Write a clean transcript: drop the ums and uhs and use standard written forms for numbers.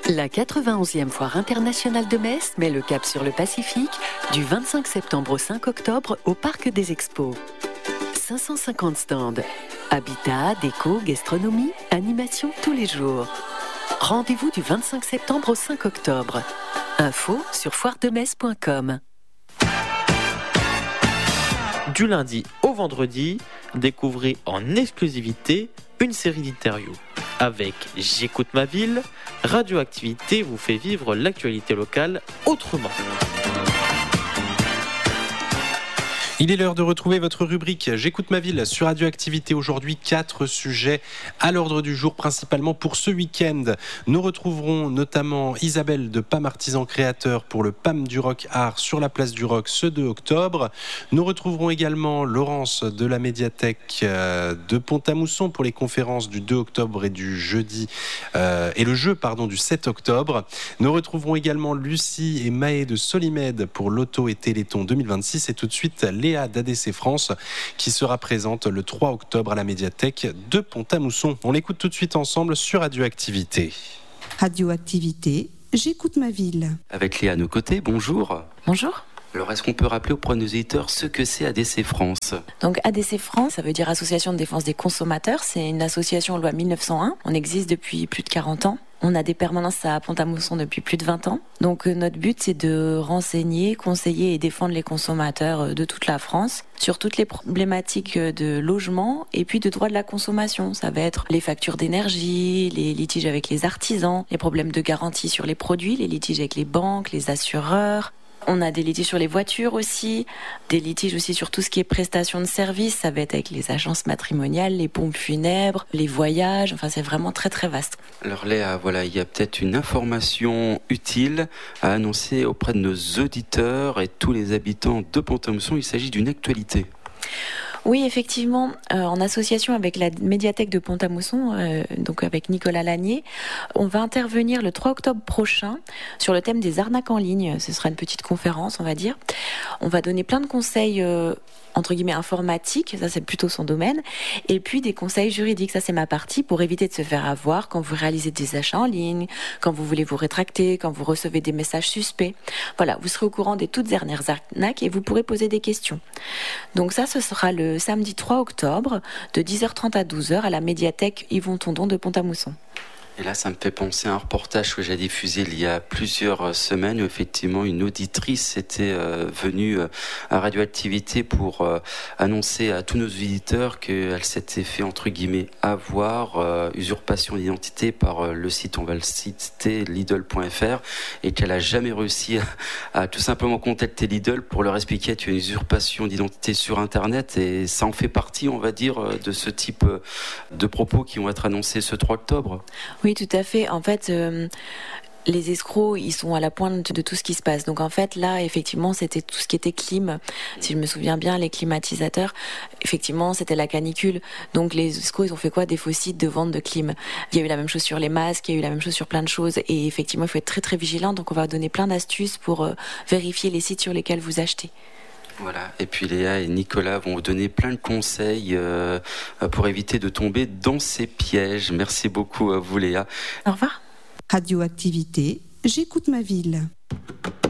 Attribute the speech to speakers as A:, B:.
A: La 91e Foire internationale de Metz met le cap sur le Pacifique du 25 septembre au 5 octobre au Parc des Expos. 550 stands. Habitat, déco, gastronomie, animation tous les jours. Rendez-vous du 25 septembre au 5 octobre. Info sur foiredemetz.com.
B: Du lundi au vendredi, découvrez en exclusivité une série d'interviews. Avec J'écoute ma ville, Radioactivité vous fait vivre l'actualité locale autrement.
C: Il est l'heure de retrouver votre rubrique J'écoute ma ville sur Radioactivité. Aujourd'hui, 4 sujets à l'ordre du jour, principalement pour ce week-end. Nous retrouverons notamment Isabelle de PAM Artisan Créateur pour le PAM du Rock Art sur la place du Rock ce 2 octobre. Nous retrouverons également Laurence de la médiathèque de Pont-à-Mousson pour les conférences du 2 octobre et du jeudi et le jeu du 7 octobre. Nous retrouverons également Lucie et Maë de Solimed pour l'Auto et Téléthon 2026 et tout de suite Léa d'ADC France qui sera présente le 3 octobre à la médiathèque de Pont-à-Mousson. On l'écoute tout de suite ensemble sur Radioactivité.
D: Radioactivité, j'écoute ma ville.
E: Avec Léa à nos côtés, bonjour.
F: Bonjour.
E: Alors, est-ce qu'on peut rappeler auprès de nos éditeurs ce que c'est ADC France ?
F: Donc ADC France, ça veut dire Association de défense des consommateurs. C'est une association loi 1901. On existe depuis plus de 40 ans. On a des permanences à Pont-à-Mousson depuis plus de 20 ans. Donc notre but, c'est de renseigner, conseiller et défendre les consommateurs de toute la France sur toutes les problématiques de logement et puis de droit de la consommation. Ça va être les factures d'énergie, les litiges avec les artisans, les problèmes de garantie sur les produits, les litiges avec les banques, les assureurs. On a des litiges sur les voitures aussi, des litiges aussi sur tout ce qui est prestations de services. Ça va être avec les agences matrimoniales, les pompes funèbres, les voyages. Enfin, c'est vraiment très très vaste.
E: Alors Léa, voilà, il y a peut-être une information utile à annoncer auprès de nos auditeurs et tous les habitants de Pont-à-Mousson. Il s'agit d'une actualité.
F: Oui, effectivement, en association avec la médiathèque de Pont-à-Mousson, donc avec Nicolas Lanier, on va intervenir le 3 octobre prochain sur le thème des arnaques en ligne. Ce sera une petite conférence, on va dire. On va donner plein de conseils entre guillemets informatiques, ça c'est plutôt son domaine, et puis des conseils juridiques, ça c'est ma partie, pour éviter de se faire avoir quand vous réalisez des achats en ligne, quand vous voulez vous rétracter, quand vous recevez des messages suspects. Voilà, vous serez au courant des toutes dernières arnaques et vous pourrez poser des questions. Donc ça, ce sera le samedi 3 octobre de 10h30 à 12h à la médiathèque Yvon Tondon de Pont-à-Mousson.
E: Et là, ça me fait penser à un reportage que j'ai diffusé il y a plusieurs semaines où effectivement une auditrice était venue à Radioactivité pour annoncer à tous nos visiteurs qu'elle s'était fait entre guillemets avoir, usurpation d'identité par le site, on va le citer, Lidl.fr, et qu'elle a jamais réussi à tout simplement contacter Lidl pour leur expliquer qu'il y a une usurpation d'identité sur Internet, et ça en fait partie, on va dire, de ce type de propos qui vont être annoncés ce 3 octobre.
F: Oui, tout à fait. En fait, les escrocs, ils sont à la pointe de tout ce qui se passe. Donc en fait, là, effectivement, c'était tout ce qui était clim. Si je me souviens bien, les climatisateurs, effectivement, c'était la canicule. Donc les escrocs, ils ont fait quoi ? Des faux sites de vente de clim. Il y a eu la même chose sur les masques, il y a eu la même chose sur plein de choses. Et effectivement, il faut être très très vigilant. Donc on va donner plein d'astuces pour vérifier les sites sur lesquels vous achetez.
E: Voilà, et puis Léa et Nicolas vont vous donner plein de conseils pour éviter de tomber dans ces pièges. Merci beaucoup à vous Léa.
F: Au revoir.
D: Radioactivité, j'écoute ma ville.